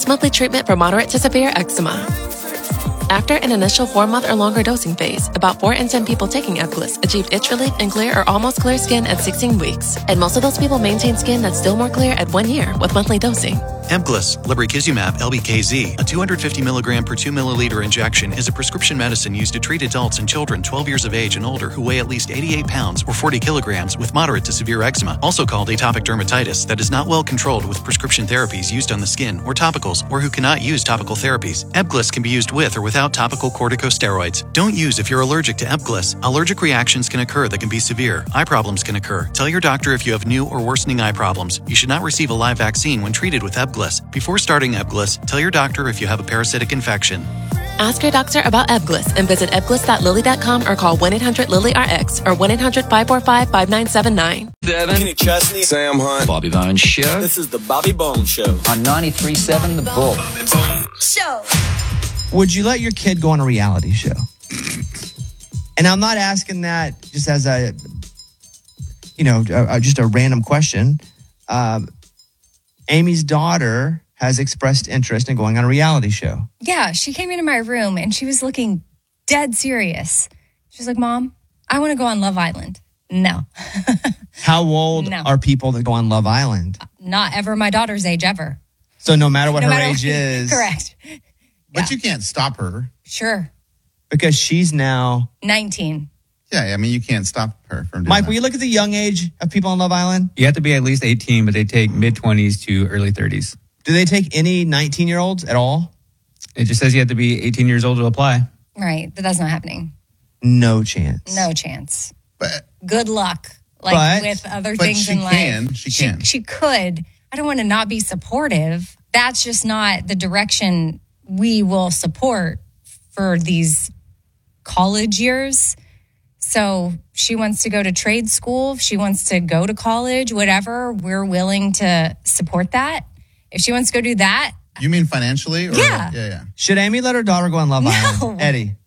once-monthly treatment for moderate to severe eczema. After an initial 4-month or longer dosing phase, about 4 in 10 people taking Ebglyss achieved itch relief and clear or almost clear skin at 16 weeks. And most of those people maintain skin that's still more clear at 1 year with monthly dosing. Ebglyss, lebrikizumab LBKZ, a 250 milligram per 2 milliliter injection, is a prescription medicine used to treat adults and children 12 years of age and older who weigh at least 88 pounds or 40 kilograms with moderate to severe eczema, also called atopic dermatitis, that is not well controlled with prescription therapies used on the skin or topicals, or who cannot use topical therapies. Ebglyss can be used with or without topical corticosteroids. Don't use if you're allergic to Ebglyss. Allergic reactions can occur that can be severe. Eye problems can occur. Tell your doctor if you have new or worsening eye problems. You should not receive a live vaccine when treated with Ebglyss. Before starting Ebglyss, tell your doctor if you have a parasitic infection. Ask your doctor about Ebglyss and visit ebglyss.lilly.com or call 1-800-LILY-RX or 1-800-545-5979. Devin, Kenny Chesney, Sam Hunt, Bobby Bones Show. This is the Bobby Bones Show On 93.7 The Bull. Show. Would you let your kid go on a reality show? And I'm not asking that just as a, just a random question. Amy's daughter has expressed interest in going on a reality show. Yeah, she came into my room and she was looking dead serious. She's like, Mom, I want to go on Love Island. No. How old are people that go on Love Island? Not ever my daughter's age ever. So no matter what her age is. Correct. But you can't stop her. Sure. Because she's now 19. Yeah, I mean, you can't stop her from doing Mike, that. will you look at the young age of people on Love Island? You have to be at least 18, but they take mid-20s to early 30s. Do they take any 19-year-olds at all? It just says you have to be 18 years old to apply. Right, but that's not happening. No chance. No chance. But good luck. With other things in life. She can. She could. I don't want to not be supportive. That's just not the direction we will support for these college years. So she wants to go to trade school. If she wants to go to college, whatever, we're willing to support that. If she wants to go do that. You mean financially? Or, yeah. Should Amy let her daughter go on Love Island? Eddie?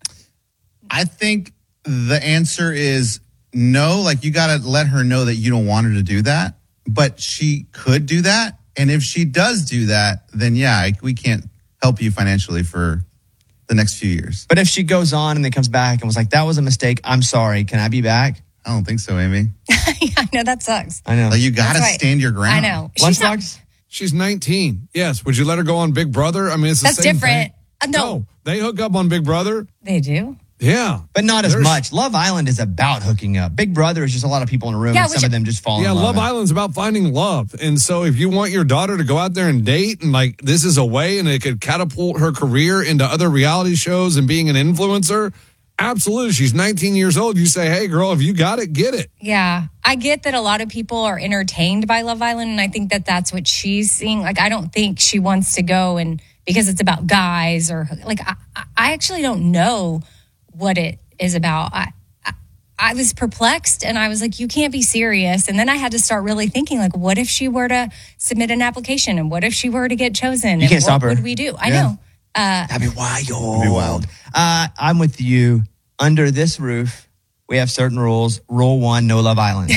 I think the answer is no. Like, you got to let her know that you don't want her to do that. But she could do that. And if she does do that, then we can't help you financially for the next few years. But if she goes on and then comes back and was like, that was a mistake, I'm sorry, can I be back? I don't think so, Amy. Yeah, I know, that sucks. I know. Like, you got to stand your ground. I know. She's 19. Yes. Would you let her go on Big Brother? I mean, it's the That's same different. thing. No. They hook up on Big Brother. They do? Yeah. But not as much. Love Island is about hooking up. Big Brother is just a lot of people in a room and some of them just fall in love. Yeah, Love Island's about finding love. And so if you want your daughter to go out there and date and this is a way and it could catapult her career into other reality shows and being an influencer, absolutely. She's 19 years old. You say, hey, girl, if you got it, get it. Yeah. I get that a lot of people are entertained by Love Island, and I think that that's what she's seeing. Like, I don't think she wants to go and because it's about guys or I actually don't know what it is about. I was perplexed and I was like, you can't be serious. And then I had to start really thinking, like, what if she were to submit an application and what if she were to get chosen? You can't stop her. What would we do? I know. That'd be wild. I'm with you. Under this roof, we have certain rules. Rule 1, no Love Island.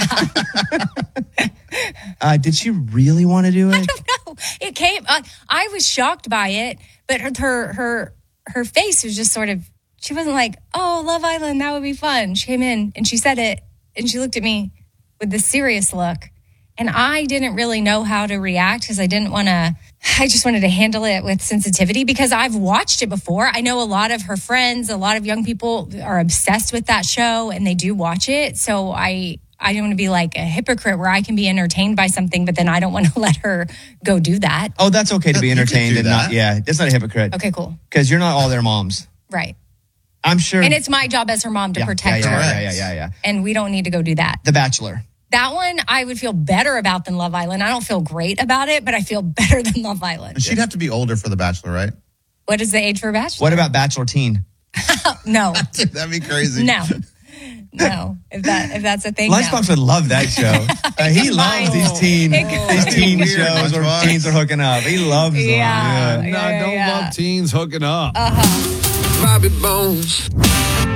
Did she really want to do it? I don't know. It came. I was shocked by it, but her face was just sort of. She wasn't like, "Oh, Love Island, that would be fun." She came in and she said it, and she looked at me with this serious look, and I didn't really know how to react because I didn't want to. I just wanted to handle it with sensitivity because I've watched it before. I know a lot of her friends, a lot of young people are obsessed with that show, and they do watch it. So I don't want to be like a hypocrite where I can be entertained by something, but then I don't want to let her go do that. Oh, that's okay to be entertained and not. Yeah, that's not a hypocrite. Okay, cool. Because you're not all their moms, right? I'm sure. And it's my job as her mom to protect her. Yeah. And we don't need to go do that. The Bachelor. That one I would feel better about than Love Island. I don't feel great about it, but I feel better than Love Island. And she'd have to be older for The Bachelor, right? What is the age for Bachelor? What about Bachelor Teen? No. That'd be crazy. No. If that's a thing. Lunchbox would love that show. He loves these teen shows where teens are hooking up. He loves them. I don't love teens hooking up. Bobby Bones.